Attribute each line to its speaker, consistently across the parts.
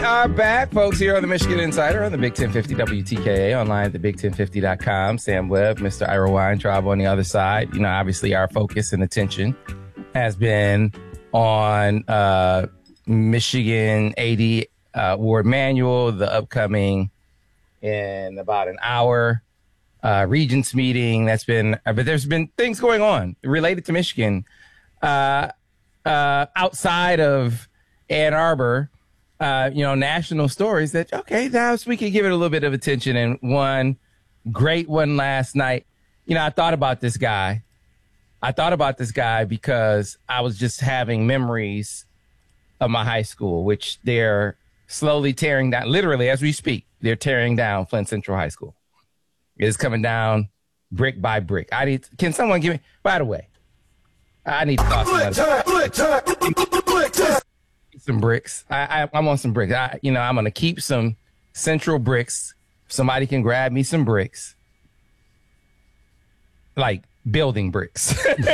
Speaker 1: are back, folks, here on the Michigan Insider on the Big 1050 WTKA, online at thebig1050.com. Sam Webb, Mr. Ira Weintraub on the other side. You know, obviously our focus and attention has been on Michigan AD Ward Manuel, the upcoming in about an hour Regents meeting. That's been, but there's been things going on related to Michigan outside of Ann Arbor. National stories that, okay, now we can give it a little bit of attention. And one great one last night. You know, I thought about this guy because I was just having memories of my high school, which they're slowly tearing down. Literally, as we speak, they're tearing down Flint Central High School. It is coming down brick by brick. Can someone give me, by the way, I need to talk about some bricks. I want some bricks. I'm going to keep some Central bricks. Somebody can grab me some bricks, like building bricks.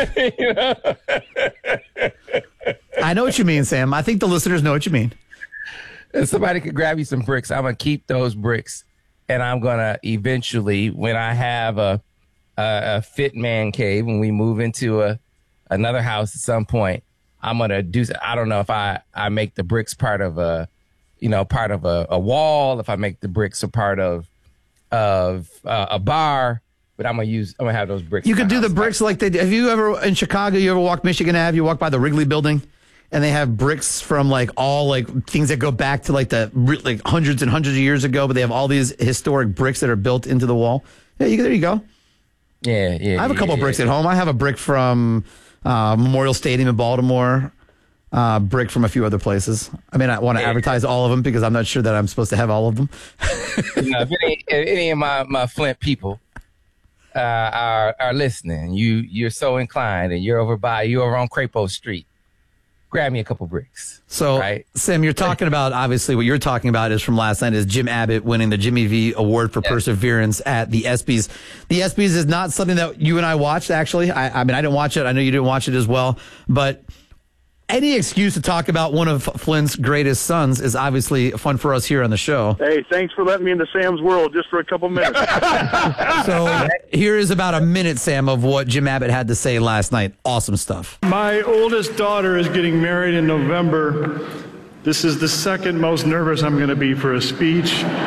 Speaker 2: I know what you mean, Sam. I think the listeners know what you mean.
Speaker 1: If somebody could grab you some bricks, I'm going to keep those bricks. And I'm going to eventually, when I have a fit man cave, when we move into another house at some point, I'm going to do, I don't know if I make the bricks part of a wall, if I make the bricks a part of a bar, but I'm going to have those bricks.
Speaker 2: You could do the bricks like they did. Have you ever, in Chicago, you ever walk Michigan Ave, you walk by the Wrigley building and they have bricks from all things that go back to hundreds and hundreds of years ago, but they have all these historic bricks that are built into the wall. Yeah, there you go.
Speaker 1: Yeah.
Speaker 2: I have a couple of bricks at home. I have a brick from Memorial Stadium in Baltimore, brick from a few other places. I mean, I want to advertise all of them because I'm not sure that I'm supposed to have all of them.
Speaker 1: If any of my Flint people are listening, you're so inclined, and you're over on Crapo Street, grab me a couple bricks.
Speaker 2: So,
Speaker 1: right?
Speaker 2: Sam, you're talking about, obviously, what you're talking about is from last night is Jim Abbott winning the Jimmy V Award for Perseverance at the ESPYs. The ESPYs is not something that you and I watched, actually. I mean, I didn't watch it. I know you didn't watch it as well. But any excuse to talk about one of Flint's greatest sons is obviously fun for us here on the show.
Speaker 3: Hey, thanks for letting me into Sam's world just for a couple minutes.
Speaker 2: So here is about a minute, Sam, of what Jim Abbott had to say last night. Awesome stuff.
Speaker 4: My oldest daughter is getting married in November. This is the second most nervous I'm going to be for a speech.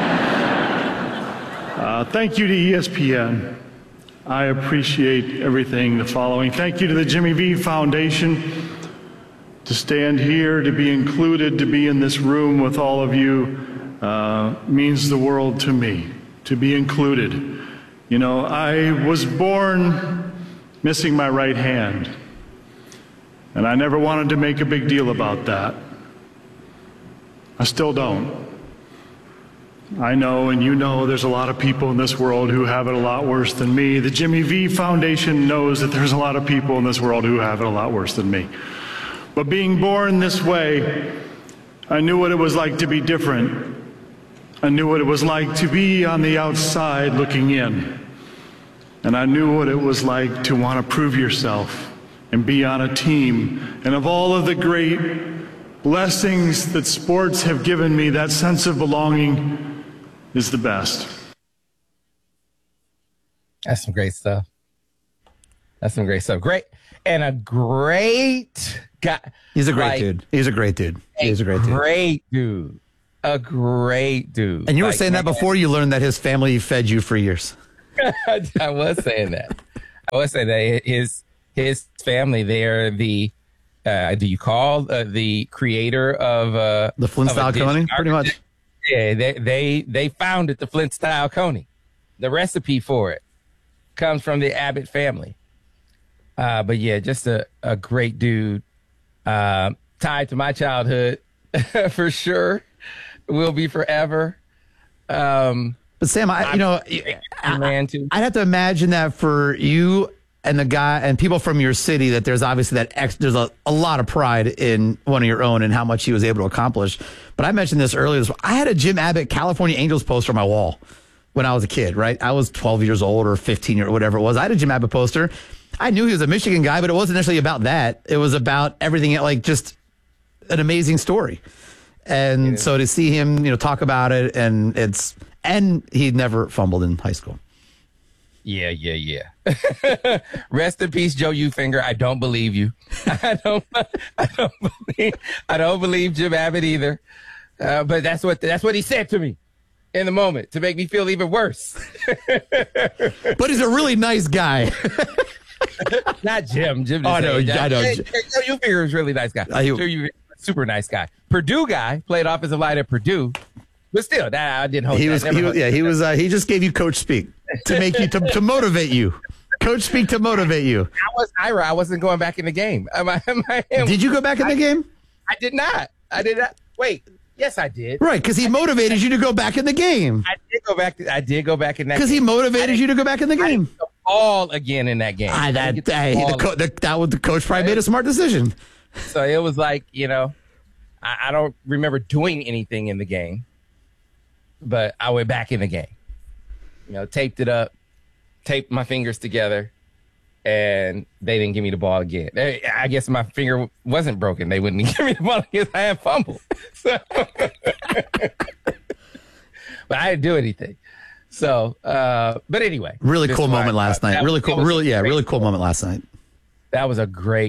Speaker 4: Thank you to ESPN. I appreciate everything. The following. Thank you to the Jimmy V Foundation. To stand here, to be included, to be in this room with all of you means the world to me, to be included. You know, I was born missing my right hand, and I never wanted to make a big deal about that. I still don't. I know, and you know, there's a lot of people in this world who have it a lot worse than me. The Jimmy V Foundation knows that there's a lot of people in this world who have it a lot worse than me. But being born this way, I knew what it was like to be different. I knew what it was like to be on the outside looking in. And I knew what it was like to want to prove yourself and be on a team. And of all of the great blessings that sports have given me, that sense of belonging is the best.
Speaker 1: That's some great stuff. Great. And a great guy.
Speaker 2: He's a great dude. He's a great dude.
Speaker 1: A great dude.
Speaker 2: And you were saying that before you learned that his family fed you for years.
Speaker 1: I was saying that. His family, they're the, do you call the creator of
Speaker 2: the Flint style coney? Pretty much.
Speaker 1: Yeah, they founded the Flint style coney. The recipe for it comes from the Abbott family. But yeah, just a great dude, tied to my childhood for sure. Will be forever.
Speaker 2: But Sam, I'd have to imagine that for you and the guy and people from your city, that there's obviously there's a lot of pride in one of your own and how much he was able to accomplish. But I mentioned this earlier. I had a Jim Abbott California Angels poster on my wall when I was a kid, right? I was 12 years old or 15 or whatever it was. I had a Jim Abbott poster. I knew he was a Michigan guy, but it wasn't necessarily about that. It was about everything, like just an amazing story. And so to see him, talk about it, and he never fumbled in high school.
Speaker 1: Yeah. Rest in peace, Joe Ufinger. I don't believe you. I don't believe Jim Abbott either. But that's what he said to me in the moment to make me feel even worse.
Speaker 2: But he's a really nice guy.
Speaker 1: Not Jim. Jim.
Speaker 2: I know.
Speaker 1: Joe Ufinger is a really nice guy. Super nice guy. Purdue guy, played offensive line at Purdue. But still, I didn't hold that.
Speaker 2: He just gave you coach speak to make you to motivate you. Coach speak to motivate you.
Speaker 1: I wasn't going back in the game.
Speaker 2: Did you go back in the game?
Speaker 1: I did not. Wait. Yes, I did.
Speaker 2: Right, because he motivated you to go back in the game.
Speaker 1: I did go back in that.
Speaker 2: Because he motivated you to go back in the game.
Speaker 1: All again in that game.
Speaker 2: The coach probably made a smart decision.
Speaker 1: So it was like, I don't remember doing anything in the game. But I went back in the game, taped it up, taped my fingers together, and they didn't give me the ball again. I guess my finger wasn't broken. They wouldn't give me the ball because I had fumbled. So, but I didn't do anything. So, but anyway.
Speaker 2: Really cool moment last night. Really cool moment last night.
Speaker 1: That was a great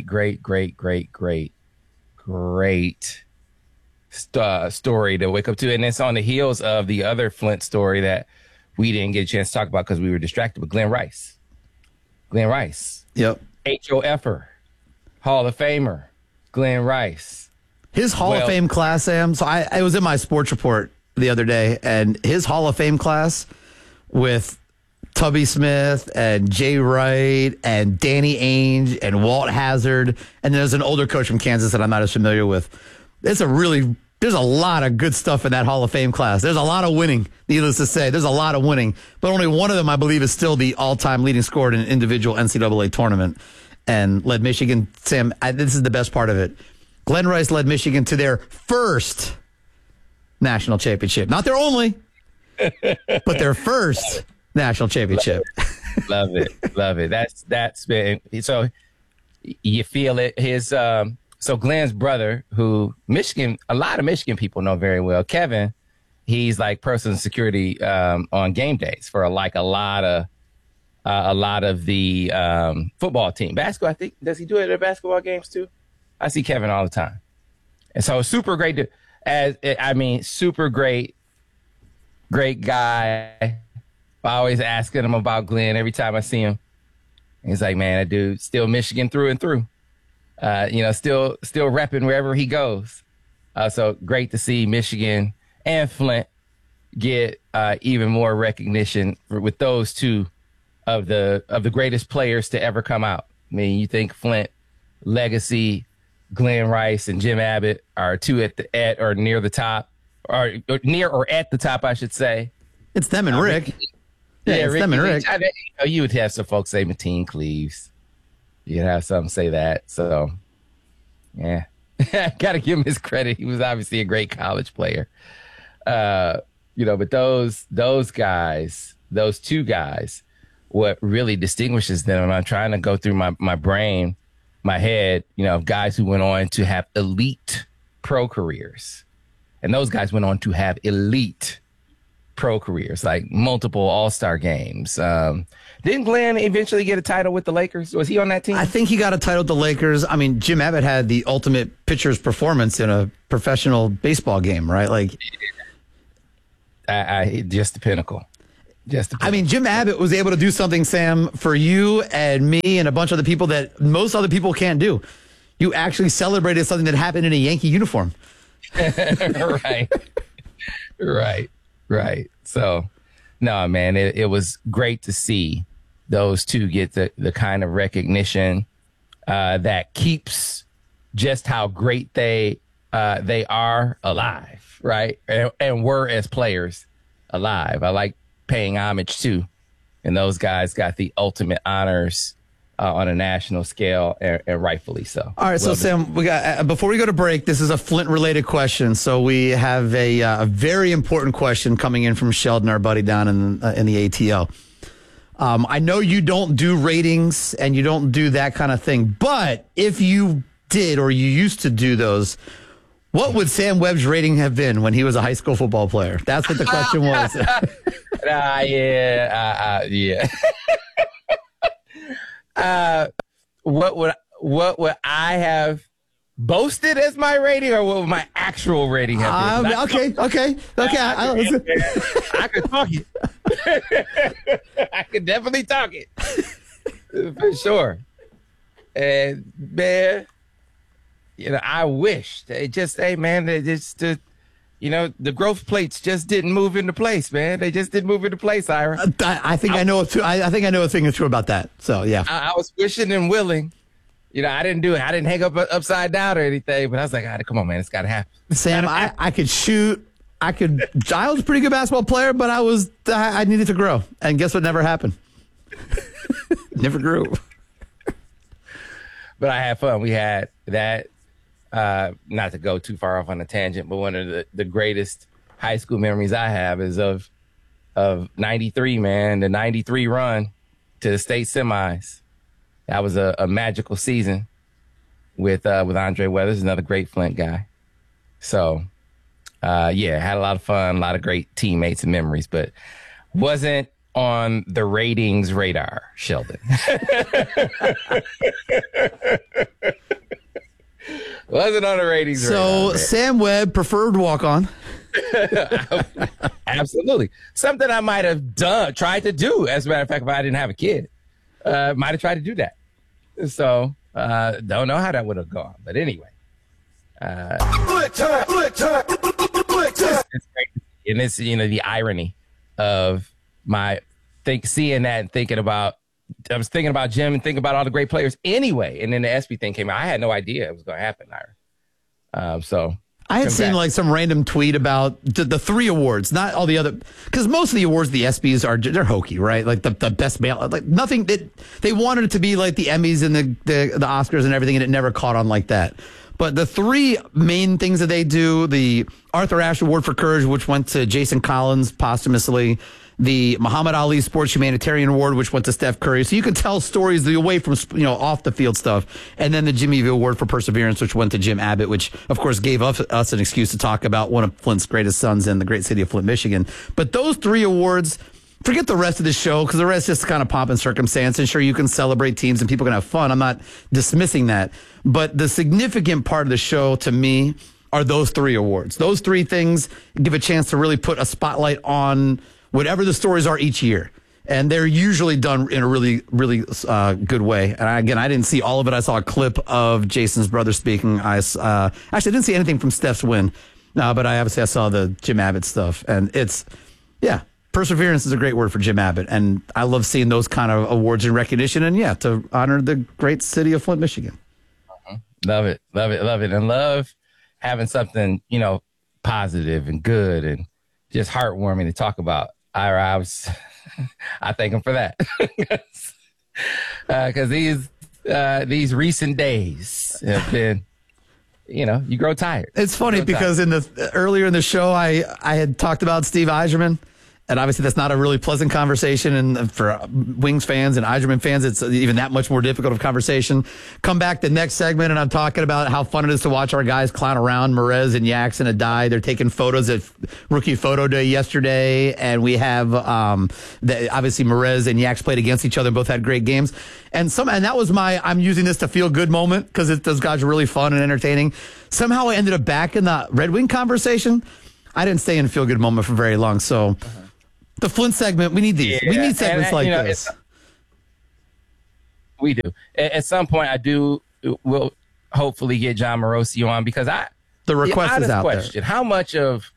Speaker 1: story to wake up to, and it's on the heels of the other Flint story that we didn't get a chance to talk about because we were distracted. But Glenn Rice,
Speaker 2: yep,
Speaker 1: HOFer, Hall of Famer, Glenn Rice,
Speaker 2: his Hall of Fame class, Sam. So I was in my sports report the other day, and his Hall of Fame class with Tubby Smith and Jay Wright and Danny Ainge and Walt Hazard, and there's an older coach from Kansas that I'm not as familiar with. There's a lot of good stuff in that Hall of Fame class. There's a lot of winning, needless to say. There's a lot of winning. But only one of them, I believe, is still the all-time leading scorer in an individual NCAA tournament and led Michigan. Sam, this is the best part of it. Glenn Rice led Michigan to their first national championship. Not their only, but their first national championship.
Speaker 1: Love it. That's been – so you feel it. So Glenn's brother, who a lot of Michigan people know very well, Kevin, he's like personal security on game days for a lot of the football team. Basketball, I think, does he do it at basketball games too? I see Kevin all the time. And so super great super great guy. Always asking him about Glenn every time I see him. He's like, man, that dude still Michigan through and through. Still repping wherever he goes. So great to see Michigan and Flint get even more recognition with those two of the greatest players to ever come out. I mean, you think Flint legacy, Glenn Rice and Jim Abbott are two at or near the top, or near or at the top, I should say.
Speaker 2: It's them and Rick. It's them and Rick.
Speaker 1: You would have some folks say Mateen Cleaves. You'd have some say that. So, yeah, got to give him his credit. He was obviously a great college player. But those guys, those two guys, what really distinguishes them, and I'm trying to go through my brain, my head, guys who went on to have elite pro careers. And those guys went on to have elite pro careers, like multiple All-Star games. Didn't Glenn eventually get a title with the Lakers? Was he on that team?
Speaker 2: I think he got a title with the Lakers. I mean, Jim Abbott had the ultimate pitcher's performance in a professional baseball game, right?
Speaker 1: Just the pinnacle.
Speaker 2: I mean, Jim Abbott was able to do something, Sam, for you and me and a bunch of other people that most other people can't do. You actually celebrated something that happened in a Yankee uniform.
Speaker 1: Right. So, no, man, it was great to see those two get the kind of recognition that keeps just how great they are alive, right? And were as players alive. I like paying homage to, and those guys got the ultimate honors on a national scale, and rightfully so. All
Speaker 2: right, so Sam, we got before we go to break, this is a Flint-related question. So we have a very important question coming in from Sheldon, our buddy down in the ATL. I know you don't do ratings and you don't do that kind of thing, but if you did or you used to do those, What would Sam Webb's rating have been when he was a high school football player? That's what the question was.
Speaker 1: What would I have boasted as my rating, or what would my actual rating have been?
Speaker 2: Okay.
Speaker 1: I could talk it. I could definitely talk it. For sure. And, man, I wish they just, the growth plates just didn't move into place, man. They just didn't move into place, Ira.
Speaker 2: I think I know a thing or two about that. So, yeah.
Speaker 1: I was wishing and willing. I didn't do it. I didn't hang up upside down or anything, but I was like, come on, man, it's got to happen.
Speaker 2: Sam, I could shoot. I was a pretty good basketball player, but I needed to grow. And guess what never happened? Never grew.
Speaker 1: But I had fun. We had that, not to go too far off on a tangent, but one of the greatest high school memories I have is of 93, man, the 93 run to the state semis. That was a magical season with Andre Weathers, another great Flint guy. So, had a lot of fun, a lot of great teammates and memories, but wasn't on the ratings radar, Sheldon. Wasn't on the ratings radar.
Speaker 2: So, Sam Webb, preferred walk-on.
Speaker 1: Absolutely. Something I might have tried to do, as a matter of fact, if I didn't have a kid. Might have tried to do that. So, don't know how that would have gone. But anyway. It's great. And it's, the irony of seeing that and thinking about, I was thinking about Jim and thinking about all the great players anyway. And then the ESPY thing came out. I had no idea it was going to happen, Ira.
Speaker 2: I had seen like some random tweet about the 3 awards, not all the other, because most of the awards, the ESPYs they're hokey, right? Like the best male, like nothing they wanted it to be like the Emmys and the Oscars and everything, and it never caught on like that. But the 3 main things that they do, the Arthur Ashe Award for Courage, which went to Jason Collins posthumously, the Muhammad Ali Sports Humanitarian Award, which went to Steph Curry. So you can tell stories away from, off the field stuff. And then the Jimmy V Award for Perseverance, which went to Jim Abbott, which of course gave us an excuse to talk about one of Flint's greatest sons in the great city of Flint, Michigan. But those 3 awards, forget the rest of the show, because the rest is just kind of pomp and circumstance. And sure, you can celebrate teams and people can have fun. I'm not dismissing that. But the significant part of the show to me are those 3 awards. Those 3 things give a chance to really put a spotlight on whatever the stories are each year. And they're usually done in a really, really good way. And I didn't see all of it. I saw a clip of Jason's brother speaking. Actually, I didn't see anything from Steph's win. But I saw the Jim Abbott stuff. And perseverance is a great word for Jim Abbott. And I love seeing those kind of awards and recognition. And to honor the great city of Flint, Michigan.
Speaker 1: Love it. And love having something, positive and good and just heartwarming to talk about. I thank him for that. Because these recent days have been, you grow tired.
Speaker 2: It's funny because earlier in the show, I had talked about Steve Yzerman. And obviously, that's not a really pleasant conversation. And for Wings fans and Yzerman fans, it's even that much more difficult of a conversation. Come back the next segment, and I'm talking about how fun it is to watch our guys clown around. Merez and Yax and Adai. They're taking photos at Rookie Photo Day yesterday. And we have, obviously, Merez and Yax played against each other and both had great games. And that was I'm using this to feel good moment because those guys are really fun and entertaining. Somehow I ended up back in the Red Wing conversation. I didn't stay in feel good moment for very long. So. The Flint segment, we need these. Yeah, we need segments like this.
Speaker 1: We do. At some point, we'll hopefully get John Morosi on because
Speaker 2: the request is out
Speaker 1: question, there. How much of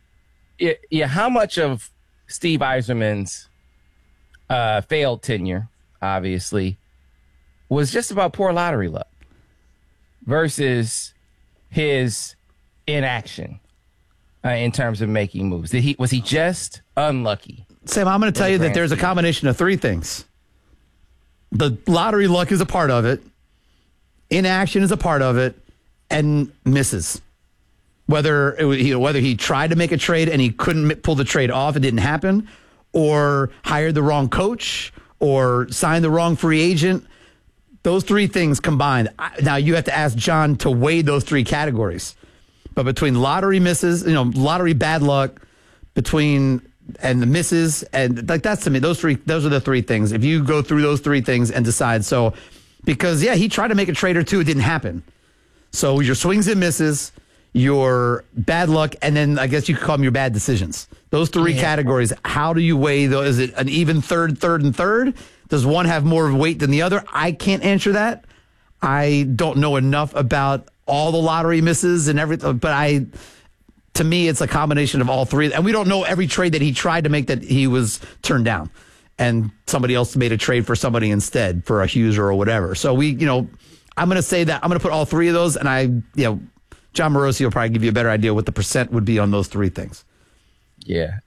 Speaker 1: Steve Yzerman's failed tenure, obviously, was just about poor lottery luck versus his inaction? In terms of making moves, was he just unlucky?
Speaker 2: Sam, I'm going to tell you that there's a combination of 3 things. The lottery luck is a part of it. Inaction is a part of it, and misses. Whether he tried to make a trade and he couldn't pull the trade off, it didn't happen, or hired the wrong coach, or signed the wrong free agent. Those 3 things combined. Now you have to ask John to weigh those 3 categories. But between lottery misses, lottery bad luck, and the misses, and like that's to me, those are the three things. If you go through those three things and decide, because he tried to make a trade or two, it didn't happen. So your swings and misses, your bad luck, and then I guess you could call them your bad decisions. Those three categories. How do you weigh those? Is it an even third, and third? Does one have more weight than the other? I can't answer that. I don't know enough about all the lottery misses and everything, but to me, it's a combination of all three. And we don't know every trade that he tried to make that he was turned down. And somebody else made a trade for somebody instead, for a Hughes or whatever. So I'm going to say that I'm going to put all three of those, and John Morosi will probably give you a better idea what the percent would be on those three things.
Speaker 1: Yeah.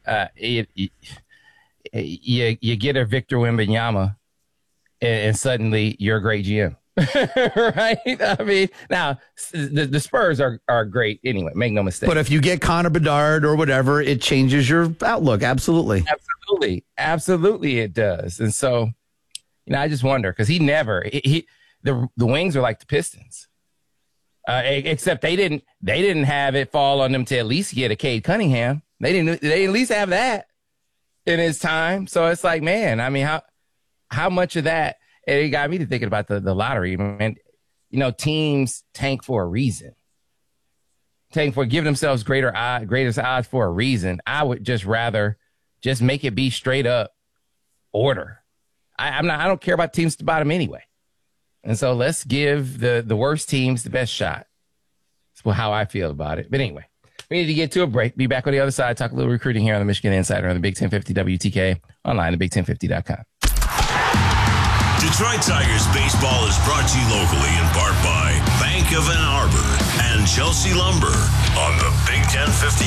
Speaker 1: You get a Victor Wembanyama, and suddenly you're a great GM. Right? I mean, now the Spurs are great anyway, make no mistake.
Speaker 2: But if you get Connor Bedard or whatever, it changes your outlook. Absolutely it does. And so, I just wonder, because the Wings are like the Pistons, except they didn't have it fall on them to at least get a Cade Cunningham. They didn't at least have that in his time. So it's like, man, I mean, how much of that? And it got me to thinking about the lottery, man. Teams tank for a reason. Tank for giving themselves greatest odds for a reason. I would just rather just make it be straight up order. I don't care about teams at the bottom anyway. And so let's give the worst teams the best shot. That's how I feel about it. But anyway, we need to get to a break. Be back on the other side. Talk a little recruiting here on the Michigan Insider on the Big 1050 WTK, online at Big1050.com.
Speaker 5: Detroit Tigers baseball is brought to you locally in part by Bank of Ann Arbor and Chelsea Lumber on the Big 1050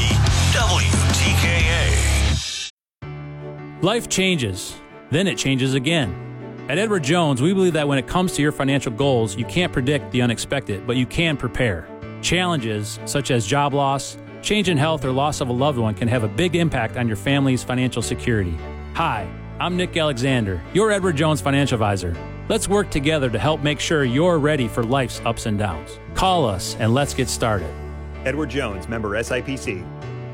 Speaker 5: WTKA.
Speaker 6: Life changes, then it changes again. At Edward Jones, we believe that when it comes to your financial goals, you can't predict the unexpected, but you can prepare. Challenges such as job loss, change in health, or loss of a loved one can have a big impact on your family's financial security. Hi, I'm Nick Alexander, your Edward Jones financial advisor. Let's work together to help make sure you're ready for life's ups and downs. Call us and let's get started.
Speaker 7: Edward Jones, member SIPC.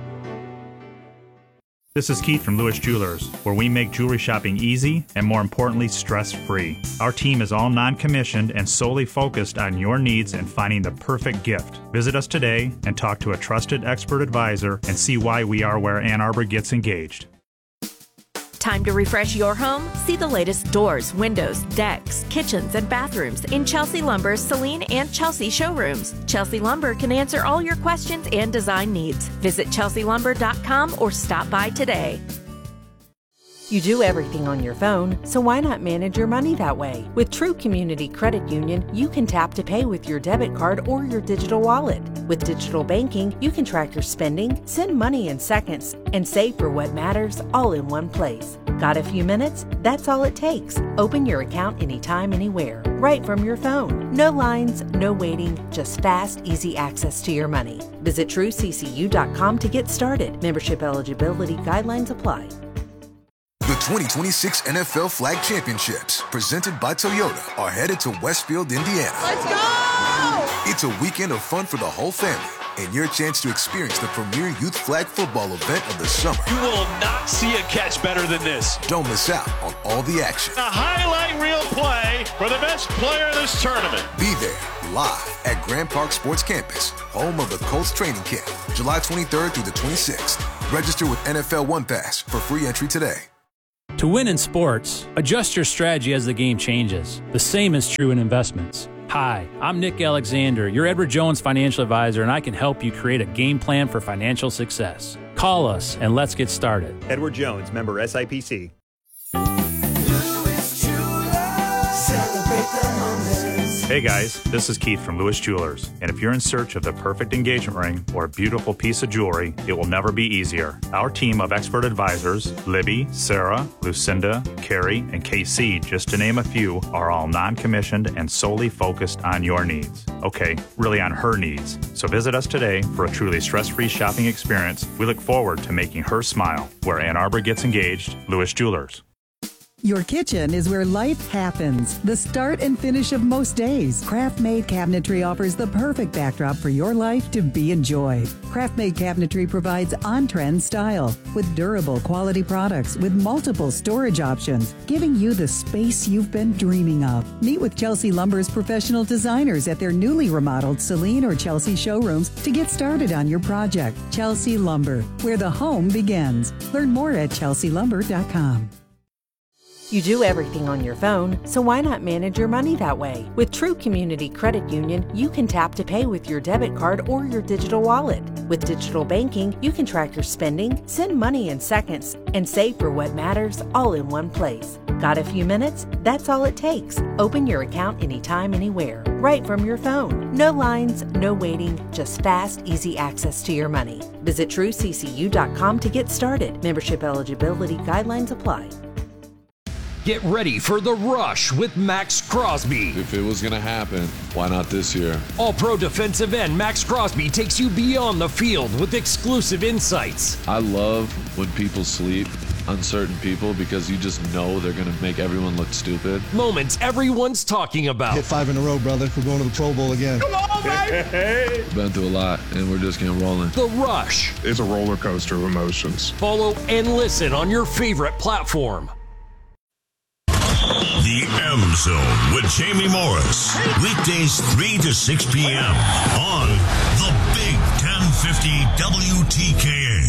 Speaker 8: This is Keith from Lewis Jewelers, where we make jewelry shopping easy and, more importantly, stress-free. Our team is all non-commissioned and solely focused on your needs and finding the perfect gift. Visit us today and talk to a trusted expert advisor and see why we are where Ann Arbor gets engaged.
Speaker 9: Time to refresh your home? See the latest doors, windows, decks, kitchens, and bathrooms in Chelsea Lumber's Celine and Chelsea showrooms. Chelsea Lumber can answer all your questions and design needs. Visit chelsealumber.com or stop by today.
Speaker 10: You do everything on your phone, so why not manage your money that way? With True Community Credit Union, you can tap to pay with your debit card or your digital wallet. With digital banking, you can track your spending, send money in seconds, and save for what matters all in one place. Got a few minutes? That's all it takes. Open your account anytime, anywhere, right from your phone. No lines, no waiting, just fast, easy access to your money. Visit TrueCCU.com to get started. Membership eligibility guidelines apply.
Speaker 11: The 2026 NFL Flag Championships, presented by Toyota, are headed to Westfield, Indiana.
Speaker 12: Let's go!
Speaker 11: It's a weekend of fun for the whole family and your chance to experience the premier youth flag football event of the summer.
Speaker 12: You will not see a catch better than this.
Speaker 11: Don't miss out on all the action.
Speaker 12: A highlight reel play for the best player in this tournament.
Speaker 11: Be there live at Grand Park Sports Campus, home of the Colts training camp, July 23rd through the 26th. Register with NFL One Pass for free entry today.
Speaker 6: To win in sports, adjust your strategy as the game changes. The same is true in investments. Hi, I'm Nick Alexander, your Edward Jones financial advisor, and I can help you create a game plan for financial success. Call us and let's get started.
Speaker 7: Edward Jones, member SIPC.
Speaker 8: Hey guys, this is Keith from Lewis Jewelers, and if you're in search of the perfect engagement ring or a beautiful piece of jewelry, it will never be easier. Our team of expert advisors, Libby, Sarah, Lucinda, Carrie, and KC, just to name a few, are all non-commissioned and solely focused on your needs. Okay, really on her needs. So visit us today for a truly stress-free shopping experience. We look forward to making her smile. Where Ann Arbor gets engaged, Lewis Jewelers.
Speaker 13: Your kitchen is where life happens, the start and finish of most days. Craft-Made Cabinetry offers the perfect backdrop for your life to be enjoyed. Craft-Made Cabinetry provides on-trend style with durable quality products with multiple storage options, giving you the space you've been dreaming of. Meet with Chelsea Lumber's professional designers at their newly remodeled Celine or Chelsea showrooms to get started on your project. Chelsea Lumber, where the home begins. Learn more at chelsealumber.com.
Speaker 10: You do everything on your phone, so why not manage your money that way? With True Community Credit Union, you can tap to pay with your debit card or your digital wallet. With digital banking, you can track your spending, send money in seconds, and save for what matters all in one place. Got a few minutes? That's all it takes. Open your account anytime, anywhere, right from your phone. No lines, no waiting, just fast, easy access to your money. Visit TrueCCU.com to get started. Membership eligibility guidelines apply.
Speaker 14: Get ready for the rush with Max Crosby.
Speaker 15: If it was going to happen, why not this year?
Speaker 14: All-pro defensive end Max Crosby takes you beyond the field with exclusive insights.
Speaker 15: I love when people sleep on certain people because you just know they're going to make everyone look stupid.
Speaker 14: Moments everyone's talking about.
Speaker 16: Hit 5 in a row, brother. We're going to the Pro Bowl again.
Speaker 12: Come on, baby!
Speaker 15: Been through a lot, and we're just getting rolling.
Speaker 14: The Rush.
Speaker 17: It's a roller coaster of emotions.
Speaker 14: Follow and listen on your favorite platform.
Speaker 5: The M Zone with Jamie Morris. Weekdays 3 to 6 p.m. on the Big 1050 WTKA.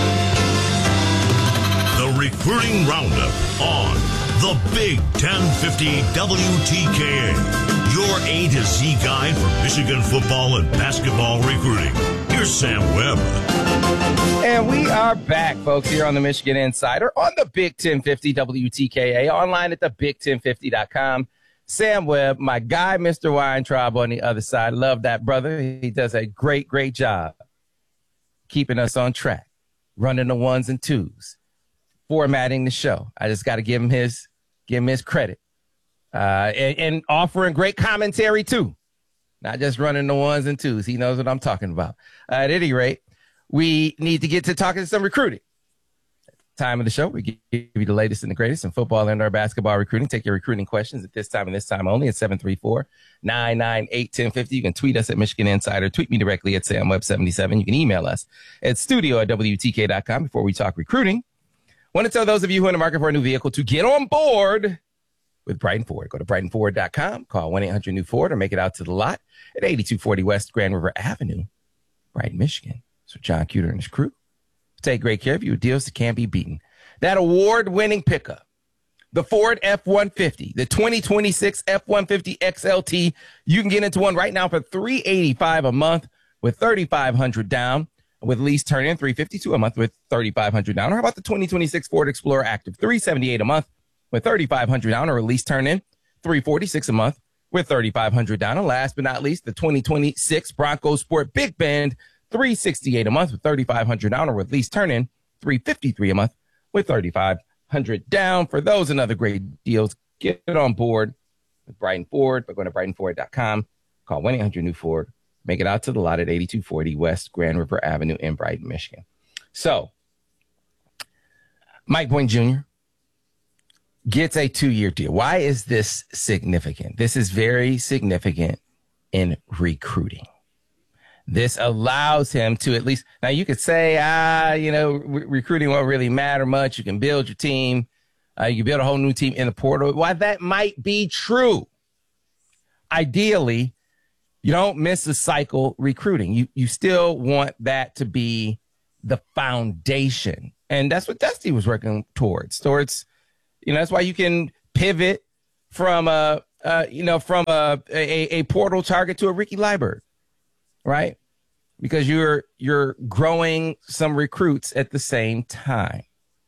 Speaker 5: The Recruiting Roundup on the Big 1050 WTKA. Your A to Z guide for Michigan football and basketball recruiting. Here's Sam Webb.
Speaker 1: And we are back, folks, here on the Michigan Insider on the Big 1050 WTKA, online at thebig1050.com. Sam Webb, my guy, Mr. Weintraub, on the other side. Love that brother. He does a great, great job keeping us on track, running the ones and twos, formatting the show. I just got to give him his credit, and offering great commentary too, not just running the ones and twos. He knows what I'm talking about. At any rate, we need to get to talking to some recruiting. Time of the show, we give you the latest and the greatest in football and our basketball recruiting. Take your recruiting questions at this time and this time only at 734-998-1050. You can tweet us at Michigan Insider. Tweet me directly at SamWeb77. You can email us at studio@WTK.com. Before we talk recruiting, I want to tell those of you who are in the market for a new vehicle to get on board with Brighton Ford. Go to BrightonFord.com, call 1-800-NEW-FORD, or make it out to the lot at 8240 West Grand River Avenue, Brighton, Michigan. So John Cuter and his crew take great care of you with deals that can't be beaten. That award-winning pickup, the Ford F-150, the 2026 F-150 XLT. You can get into one right now for $385 a month with $3,500 down, with lease turn-in $352 a month with $3,500 down. Or how about the 2026 Ford Explorer Active, $378 a month with $3,500 down, or a lease turn-in $346 a month with $3,500 down. And last but not least, the 2026 Bronco Sport Big Bend, $368 a month with $3,500 down, or with lease turn-in $353 a month with $3,500 down. For those and other great deals, get on board with Brighton Ford by going to BrightonFord.com. Call 1-800-NEW-FORD. Make it out to the lot at 8240 West Grand River Avenue in Brighton, Michigan. So, Mike Boynton Jr. gets a 2-year deal. Why is this significant? This is very significant in recruiting. This allows him to at least, now you could say, recruiting won't really matter much. You can build your team. You can build a whole new team in the portal. Why that might be true. Ideally, you don't miss a cycle recruiting. You still want that to be the foundation. And that's what Dusty was working towards, that's why you can pivot from a portal target to a Ricky Liburd. Right? Because you're growing some recruits at the same time.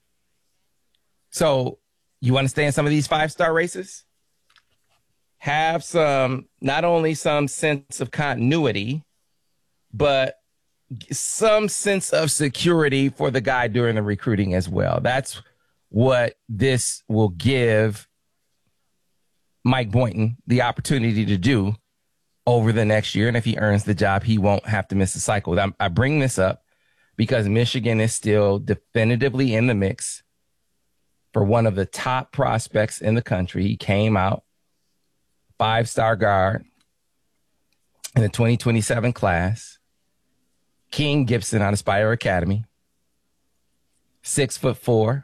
Speaker 1: So you want to stay in some of these 5-star races? Have not only some sense of continuity, but some sense of security for the guy during the recruiting as well. That's what this will give Mike Boynton the opportunity to do over the next year. And if he earns the job, he won't have to miss a cycle. I bring this up because Michigan is still definitively in the mix for one of the top prospects in the country. He came out 5-star guard in the 2027 class. King Gibson out of Spire Academy. 6'4",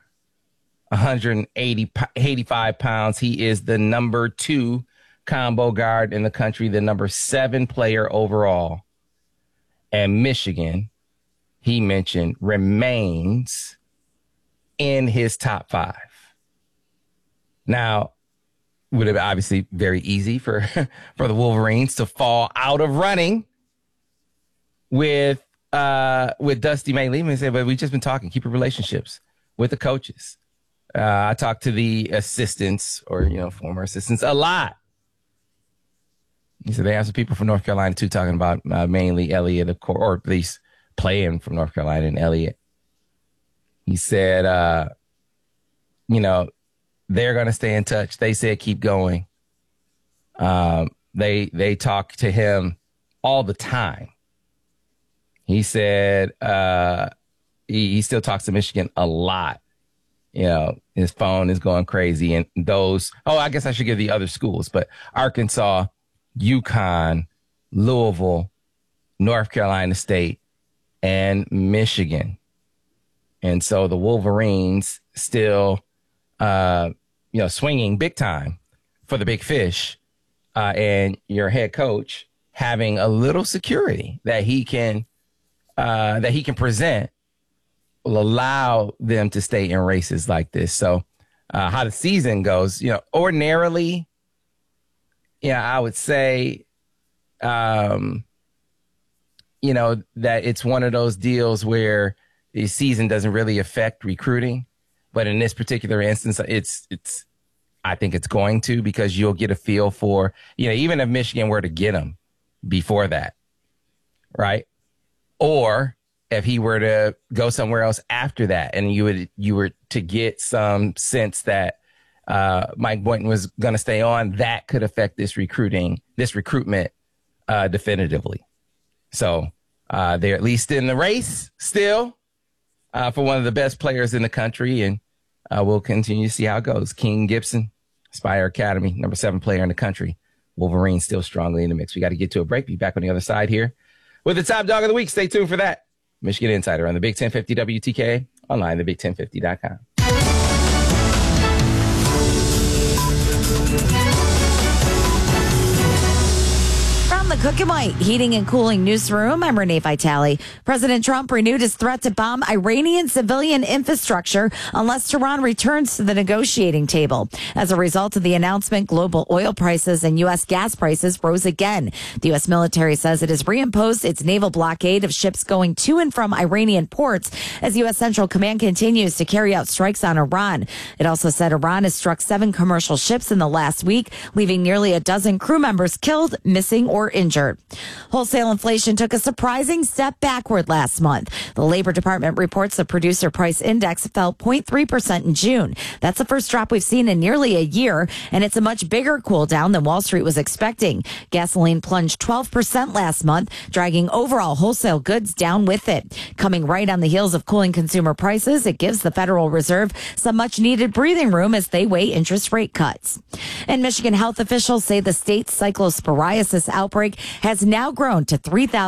Speaker 1: 185 pounds. He is the number 2 combo guard in the country, the number 7 player overall. And Michigan, he mentioned, remains in his top 5. Now, would have been obviously very easy for the Wolverines to fall out of running with Dusty May leaving and say, but we've just been talking, keeping relationships with the coaches. I talked to the assistants or, former assistants a lot. He said they have some people from North Carolina too, talking about mainly Elliott, of course, or at least playing from North Carolina and Elliott. He said, they're going to stay in touch. They said, keep going. They talk to him all the time. He said he still talks to Michigan a lot. His phone is going crazy. And I guess I should give the other schools, but Arkansas, UConn, Louisville, North Carolina State, and Michigan. And so the Wolverines still, swinging big time for the big fish, and your head coach having a little security that he can present will allow them to stay in races like this. So how the season goes, ordinarily, I would say, that it's one of those deals where the season doesn't really affect recruiting. But in this particular instance, I think it's going to, because you'll get a feel for, even if Michigan were to get him before that, right? Or if he were to go somewhere else after that, and you were to get some sense that Mike Boynton was going to stay on, that could affect this recruitment definitively. So they're at least in the race still for one of the best players in the country, and we'll continue to see how it goes. King Gibson, Spire Academy, number 7 player in the country. Wolverine still strongly in the mix. We got to get to a break. Be back on the other side here with the top dog of the week. Stay tuned for that. Michigan Insider on the Big 1050 WTK, online, thebig1050.com.
Speaker 18: From the Cook and White Heating and Cooling Newsroom, I'm Renee Vitale. President Trump renewed his threat to bomb Iranian civilian infrastructure unless Tehran returns to the negotiating table. As a result of the announcement, global oil prices and U.S. gas prices rose again. The U.S. military says it has reimposed its naval blockade of ships going to and from Iranian ports as U.S. Central Command continues to carry out strikes on Iran. It also said Iran has struck 7 commercial ships in the last week, leaving nearly a dozen crew members killed, missing, or injured. Wholesale inflation took a surprising step backward last month. The Labor Department reports the producer price index fell 0.3% in June. That's the first drop we've seen in nearly a year, and it's a much bigger cool down than Wall Street was expecting. Gasoline plunged 12% last month, dragging overall wholesale goods down with it. Coming right on the heels of cooling consumer prices, it gives the Federal Reserve some much needed breathing room as they weigh interest rate cuts. And Michigan health officials say the state's cyclosporiasis outbreak has now grown to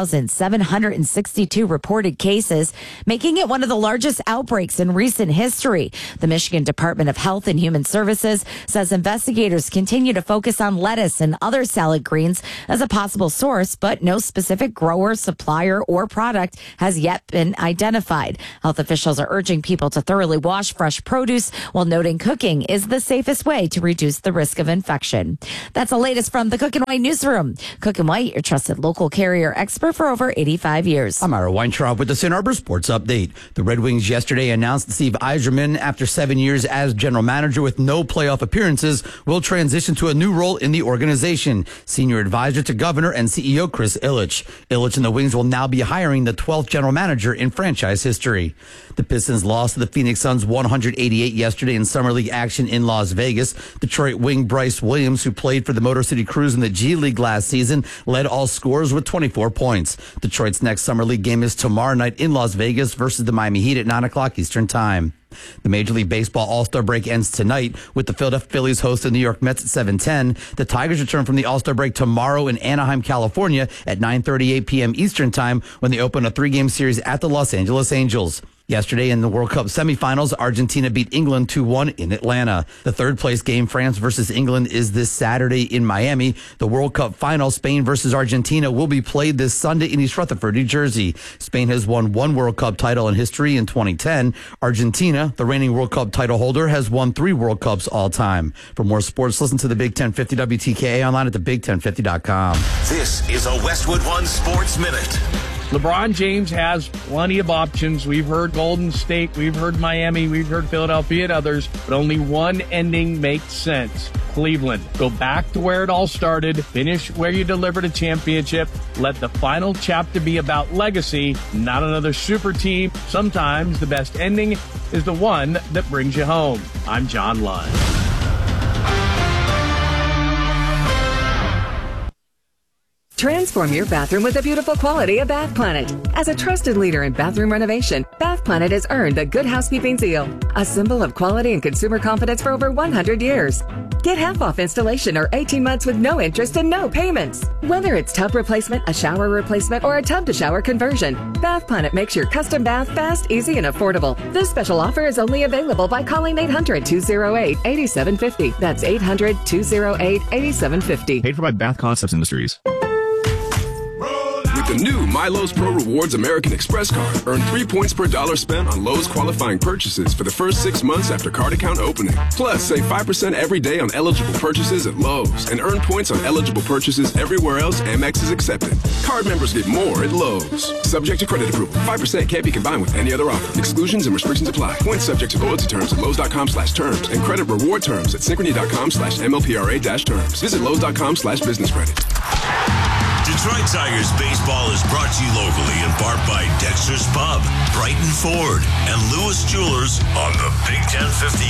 Speaker 18: 3,762 reported cases, making it one of the largest outbreaks in recent history. The Michigan Department of Health and Human Services says investigators continue to focus on lettuce and other salad greens as a possible source, but no specific grower, supplier, or product has yet been identified. Health officials are urging people to thoroughly wash fresh produce while noting cooking is the safest way to reduce the risk of infection. That's the latest from the Cook and White Newsroom. Cook and White, your trusted local carrier expert for over 85 years.
Speaker 2: I'm Ira Weintraub with the Ann Arbor Sports Update. The Red Wings yesterday announced that Steve Yzerman, after 7 years as general manager with no playoff appearances, will transition to a new role in the organization. Senior advisor to Governor and CEO Chris Ilitch. Ilitch and the Wings will now be hiring the 12th general manager in franchise history. The Pistons lost to the Phoenix Suns 188 yesterday in Summer League action in Las Vegas. Detroit wing Bryce Williams, who played for the Motor City Cruise in the G League last season, led all scorers with 24 points. Detroit's next Summer League game is tomorrow night in Las Vegas versus the Miami Heat at 9 o'clock Eastern Time. The Major League Baseball All-Star break ends tonight with the Philadelphia Phillies host the New York Mets at 7:10. The Tigers return from the All-Star break tomorrow in Anaheim, California at 9:38 p.m. Eastern Time when they open a 3-game series at the Los Angeles Angels. Yesterday in the World Cup semifinals, Argentina beat England 2-1 in Atlanta. The third-place game, France versus England, is this Saturday in Miami. The World Cup final, Spain versus Argentina, will be played this Sunday in East Rutherford, New Jersey. Spain has won one World Cup title in history in 2010. Argentina, the reigning World Cup title holder, has won 3 World Cups all time. For more sports, listen to the Big 1050 WTKA online at thebig1050.com.
Speaker 5: This is a Westwood One Sports Minute.
Speaker 19: LeBron James has plenty of options. We've heard Golden State, we've heard Miami, we've heard Philadelphia and others, but only one ending makes sense. Cleveland. Go back to where it all started, finish where you delivered a championship, let the final chapter be about legacy, not another super team. Sometimes the best ending is the one that brings you home. I'm John Lund.
Speaker 20: Transform your bathroom with the beautiful quality of Bath Planet. As a trusted leader in bathroom renovation, Bath Planet has earned the Good Housekeeping seal, a symbol of quality and consumer confidence for over 100 years. Get half off installation or 18 months with no interest and no payments. Whether it's tub replacement, a shower replacement, or a tub-to-shower conversion, Bath Planet makes your custom bath fast, easy, and affordable. This special offer is only available by calling 800-208-8750. That's 800-208-8750.
Speaker 21: Paid for by Bath Concepts Industries.
Speaker 22: With the new MyLowe's Pro Rewards American Express card, earn 3 points per dollar spent on Lowe's qualifying purchases for the first 6 months after card account opening. Plus, save 5% every day on eligible purchases at Lowe's and earn points on eligible purchases everywhere else Amex is accepted. Card members get more at Lowe's. Subject to credit approval. 5% can't be combined with any other offer. Exclusions and restrictions apply. Points subject to loyalty terms at Lowe's.com/terms and credit reward terms at Synchrony.com/MLPRA-terms. Visit Lowe's.com/business credit.
Speaker 5: Detroit Tigers baseball is brought to you locally in part by Dexter's Pub, Brighton Ford, and Lewis Jewelers on the Big 1050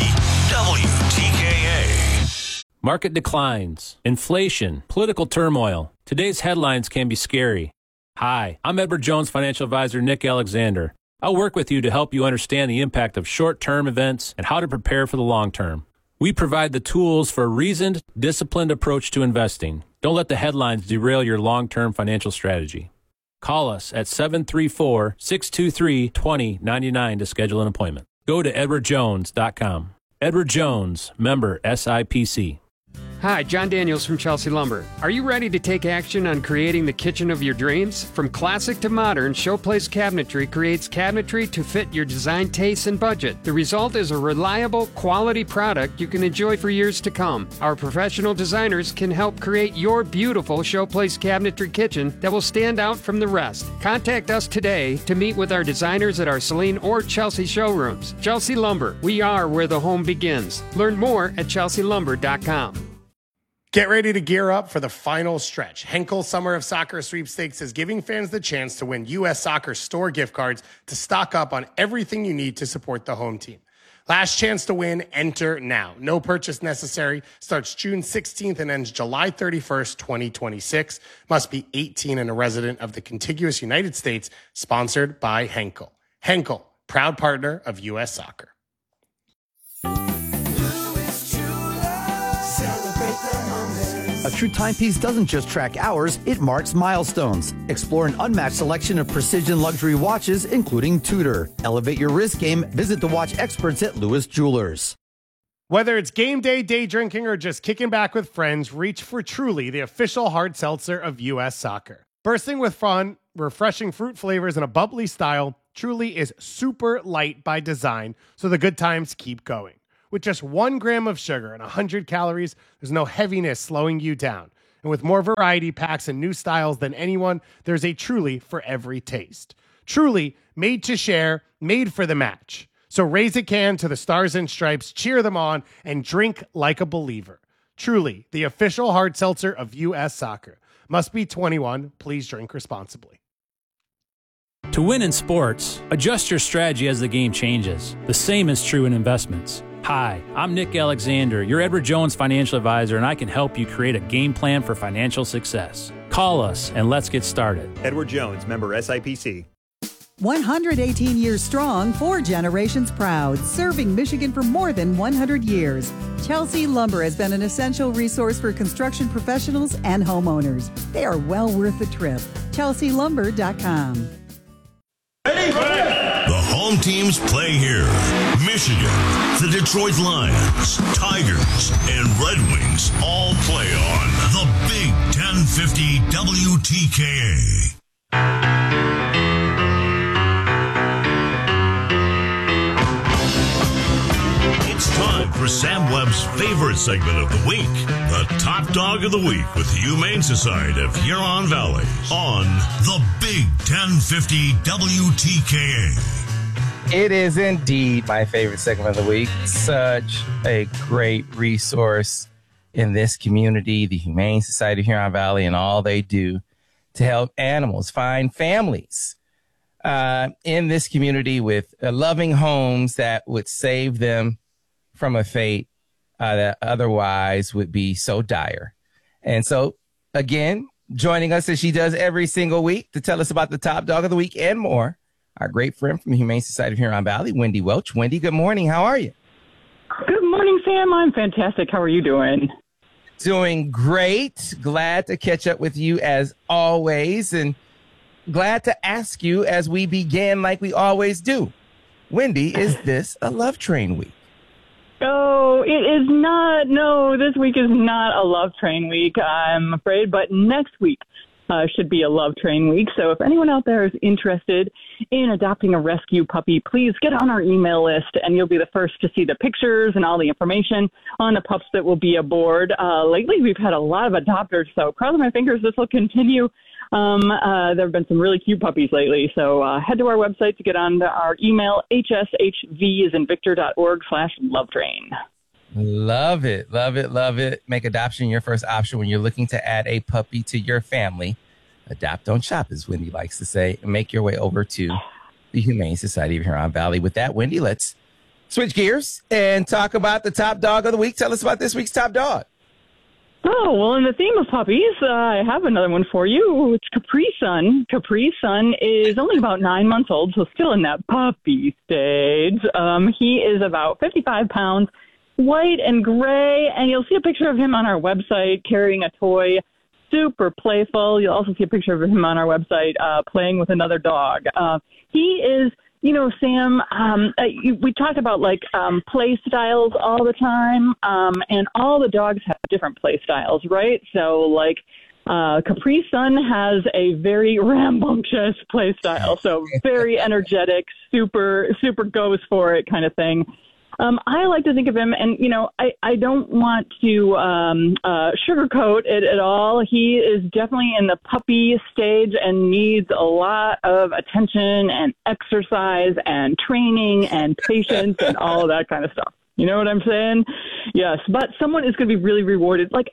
Speaker 5: WTKA.
Speaker 6: Market declines, inflation, political turmoil. Today's headlines can be scary. Hi, I'm Edward Jones financial advisor Nick Alexander. I'll work with you to help you understand the impact of short-term events and how to prepare for the long term. We provide the tools for a reasoned, disciplined approach to investing. Don't let the headlines derail your long-term financial strategy. Call us at 734-623-2099 to schedule an appointment. Go to edwardjones.com. Edward Jones, member SIPC.
Speaker 23: Hi, John Daniels from Chelsea Lumber. Are you ready to take action on creating the kitchen of your dreams? From classic to modern, Showplace Cabinetry creates cabinetry to fit your design tastes and budget. The result is a reliable, quality product you can enjoy for years to come. Our professional designers can help create your beautiful Showplace Cabinetry kitchen that will stand out from the rest. Contact us today to meet with our designers at our Saline or Chelsea showrooms. Chelsea Lumber, we are where the home begins. Learn more at chelsealumber.com.
Speaker 24: Get ready to gear up for the final stretch. Henkel Summer of Soccer Sweepstakes is giving fans the chance to win U.S. Soccer store gift cards to stock up on everything you need to support the home team. Last chance to win, enter now. No purchase necessary. Starts June 16th and ends July 31st, 2026. Must be 18 and a resident of the contiguous United States. Sponsored by Henkel. Henkel, proud partner of U.S. Soccer.
Speaker 2: A true timepiece doesn't just track hours, it marks milestones. Explore an unmatched selection of precision luxury watches, including Tudor. Elevate your wrist game. Visit the watch experts at Lewis Jewelers.
Speaker 24: Whether it's game day, day drinking, or just kicking back with friends, reach for Truly, the official hard seltzer of U.S. Soccer. Bursting with fun, refreshing fruit flavors, and a bubbly style, Truly is super light by design, so the good times keep going. With just 1 gram of sugar and 100 calories, there's no heaviness slowing you down. And with more variety packs and new styles than anyone, there's a Truly for every taste. Truly, made to share, made for the match. So raise a can to the Stars and Stripes, cheer them on, and drink like a believer. Truly, the official hard seltzer of U.S. Soccer. Must be 21. Please drink responsibly.
Speaker 6: To win in sports, adjust your strategy as the game changes. The same is true in investments. Hi, I'm Nick Alexander, your Edward Jones financial advisor, and I can help you create a game plan for financial success. Call us and let's get started.
Speaker 7: Edward Jones, member SIPC.
Speaker 13: 118 years strong, 4 generations proud, serving Michigan for more than 100 years. Chelsea Lumber has been an essential resource for construction professionals and homeowners. They are well worth the trip. ChelseaLumber.com.
Speaker 5: The home teams play here. Michigan, the Detroit Lions, Tigers, and Red Wings all play on the Big 1050 WTKA. It's time for Sam Webb's favorite segment of the week, the Top Dog of the Week with the Humane Society of Huron Valley on the Big 1050 WTKA.
Speaker 1: It is indeed my favorite segment of the week. Such a great resource in this community, the Humane Society of Huron Valley, and all they do to help animals find families in this community with loving homes that would save them from a fate that otherwise would be so dire. And so, again, joining us as she does every single week to tell us about the Top Dog of the Week and more, our great friend from the Humane Society of Huron Valley, Wendy Welch. Wendy, good morning. How are you?
Speaker 3: Good morning, Sam. I'm fantastic. How are you doing?
Speaker 1: Doing great. Glad to catch up with you as always, and glad to ask you as we begin like we always do. Wendy, is this a Love Train week?
Speaker 3: Oh, it is not. No, this week is not a Love Train week, I'm afraid, but next week should be a Love Train week. So if anyone out there is interested in adopting a rescue puppy, please get on our email list and you'll be the first to see the pictures and all the information on the pups that will be aboard. Lately, we've had a lot of adopters, so crossing my fingers this will continue. There have been some really cute puppies lately, so head to our website to get on our email, hshv.org/lovetrain.
Speaker 1: Love it, love it, love it. Make adoption your first option when you're looking to add a puppy to your family. Adopt, don't shop, as Wendy likes to say, and make your way over to the Humane Society of Huron Valley. With that, Wendy, let's switch gears and talk about the Top Dog of the Week. Tell us about this week's Top Dog.
Speaker 3: Oh, well, in the theme of puppies, I have another one for you. It's Capri Sun. Capri Sun is only about 9 months old, so still in that puppy stage. He is about 55 pounds, white and gray, and you'll see a picture of him on our website carrying a toy, super playful. You'll also see a picture of him on our website playing with another dog. He is... You know, Sam, we talk about play styles all the time, and all the dogs have different play styles, right? So Capri Sun has a very rambunctious play style, so very energetic, super goes for it kind of thing. I like to think of him, and, I don't want to sugarcoat it at all. He is definitely in the puppy stage and needs a lot of attention and exercise and training and patience and all of that kind of stuff. You know what I'm saying? Yes, but someone is going to be really rewarded. The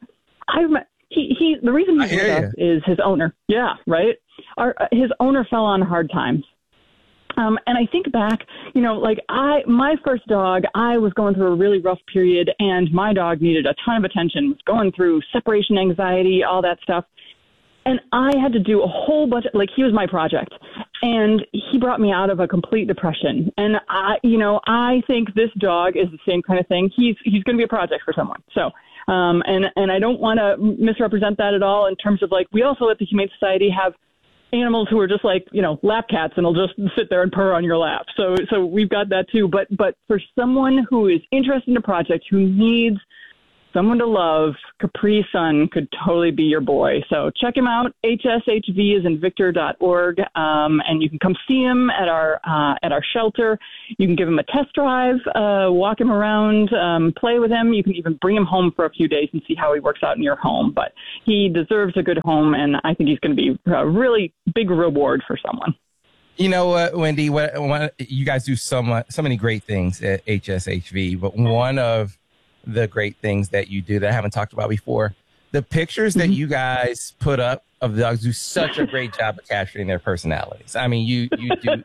Speaker 3: reason he's with us is his owner. Yeah, right? His owner fell on hard times. And I think back, my first dog, I was going through a really rough period, and my dog needed a ton of attention, was going through separation anxiety, all that stuff. And I had to do a whole bunch he was my project, and he brought me out of a complete depression. And I think this dog is the same kind of thing. He's going to be a project for someone. So, and I don't want to misrepresent that at all in terms of we also at the Humane Society have animals who are just lap cats and will just sit there and purr on your lap. So we've got that too. But for someone who is interested in a project, who needs someone to love, Capri Sun could totally be your boy. So check him out, hshv.org, and you can come see him at our shelter. You can give him a test drive, walk him around, play with him. You can even bring him home for a few days and see how he works out in your home. But he deserves a good home, and I think he's going to be a really big reward for someone.
Speaker 1: You know what, Wendy? You guys do so many great things at HSHV, but one of the great things that you do that I haven't talked about before, the pictures that you guys put up of the dogs do such a great job of capturing their personalities. I mean, you guys do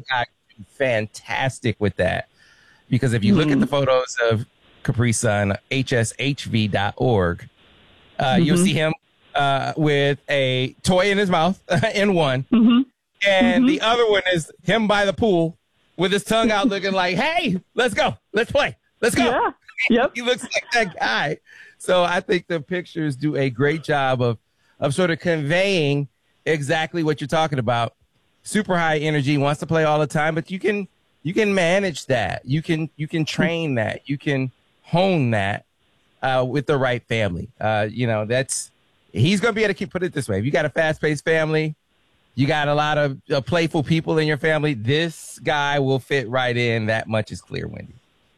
Speaker 1: fantastic with that, because if you look at the photos of Capri Sun, hshv.org, you'll see him with a toy in his mouth in one. And the other one is him by the pool with his tongue out looking like, hey, let's go. Let's play. Let's go.
Speaker 3: Yeah. Yep.
Speaker 1: He looks like that guy. So I think the pictures do a great job of sort of conveying exactly what you're talking about. Super high energy, wants to play all the time, but you can manage that. You can train that. You can hone that with the right family. He's going to be able to put it this way. If you got a fast-paced family, you got a lot of playful people in your family, this guy will fit right in. That much is clear, Wendy.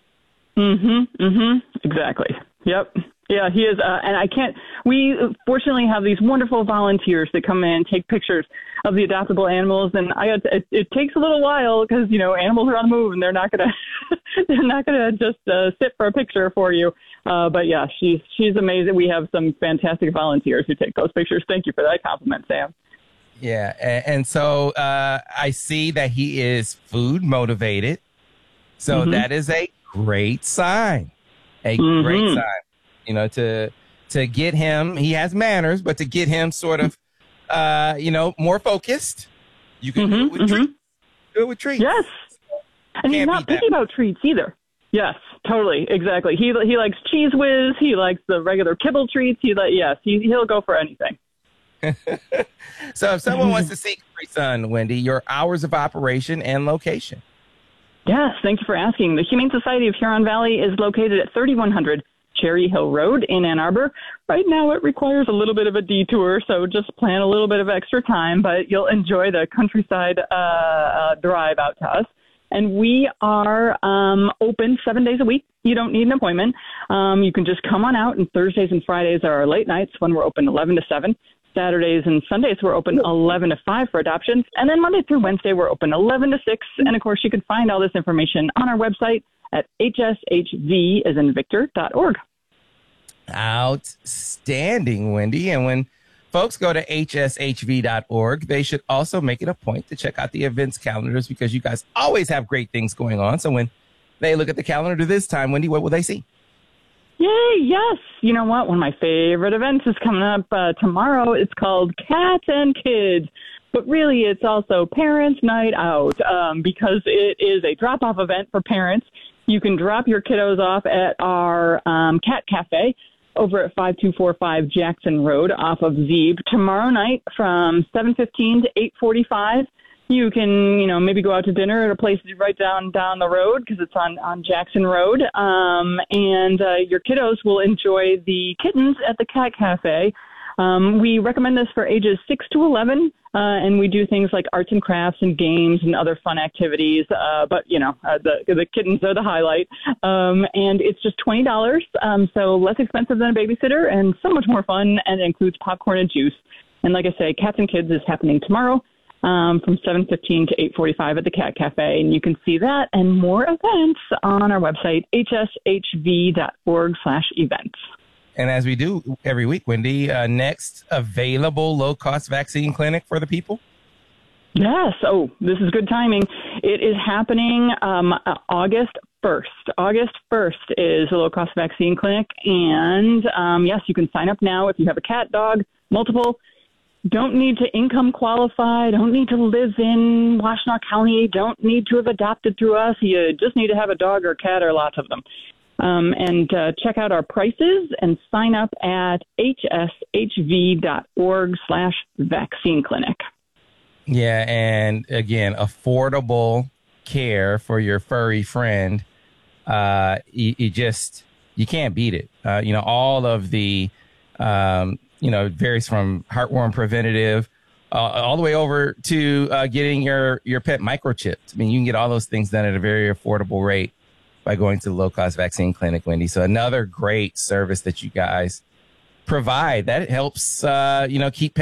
Speaker 3: Exactly. Yep. Yeah, he is. And we fortunately have these wonderful volunteers that come in and take pictures of the adoptable animals. And it takes a little while because, animals are on the move and they're not going to just sit for a picture for you. But yeah, she's amazing. We have some fantastic volunteers who take those pictures. Thank you for that compliment, Sam.
Speaker 1: Yeah. And so I see that he is food motivated. So that is a great sign. Great sign. To get him, he has manners, but to get him sort of, more focused, you can do it with treats. Do it with treats.
Speaker 3: Yes. And he's not picky about treats either. Yes, totally. Exactly. He likes Cheese Whiz. He likes the regular kibble treats. He'll go for anything.
Speaker 1: So if someone wants to see Capri Sun, Wendy, your hours of operation and location.
Speaker 3: Yes, thank you for asking. The Humane Society of Huron Valley is located at 3100 Cherry Hill Road in Ann Arbor. Right now it requires a little bit of a detour, so just plan a little bit of extra time, but you'll enjoy the countryside drive out to us. And we are open 7 days a week. You don't need an appointment. You can just come on out, and Thursdays and Fridays are our late nights when we're open 11 to 7. Saturdays and Sundays we're open 11 to 5 for adoptions. And then Monday through Wednesday we're open 11 to 6. And, of course, you can find all this information on our website at hshv.org.
Speaker 1: Outstanding, Wendy. And when folks go to hshv.org, they should also make it a point to check out the events calendars because you guys always have great things going on. So when they look at the calendar this time, Wendy, what will they see?
Speaker 3: Yay, yes. You know what? One of my favorite events is coming up tomorrow. It's called Cats and Kids. But really, it's also Parents' Night Out because it is a drop-off event for parents. You can drop your kiddos off at our cat cafe over at 5245 Jackson Road off of Zeeb tomorrow night from 7:15 to 8:45. You can, maybe go out to dinner at a place right down the road because it's on Jackson Road. And your kiddos will enjoy the kittens at the Cat Cafe. We recommend this for ages 6 to 11, and we do things like arts and crafts and games and other fun activities. But the kittens are the highlight. And it's just $20, so less expensive than a babysitter and so much more fun, and it includes popcorn and juice. And like I say, Cats and Kids is happening tomorrow. From 7:15 to 8:45 at the Cat Cafe. And you can see that and more events on our website, hshv.org/events.
Speaker 1: And as we do every week, Wendy, next available low-cost vaccine clinic for the people?
Speaker 3: Yes. Oh, this is good timing. It is happening August 1st. August 1st is a low-cost vaccine clinic. And, yes, you can sign up now if you have a cat, dog, multiple. Don't need to income qualify, don't need to live in Washtenaw County, don't need to have adopted through us. You just need to have a dog or cat or lots of them. And check out our prices and sign up at hshv.org/vaccine clinic.
Speaker 1: Yeah, and again, affordable care for your furry friend. You can't beat it. All of the it varies from heartworm preventative all the way over to getting your pet microchipped. I mean, you can get all those things done at a very affordable rate by going to the low-cost vaccine clinic, Wendy. So another great service that you guys provide that helps, keep